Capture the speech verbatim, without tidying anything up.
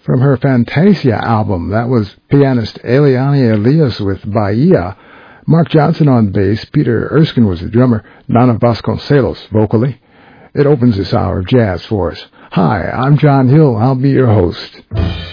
From her Fantasia album, that was pianist Eliane Elias with Bahia, Mark Johnson on bass, Peter Erskine was the drummer, Nana Vasconcelos vocally. It opens this hour of jazz for us. Hi, I'm John Hill. I'll be your host.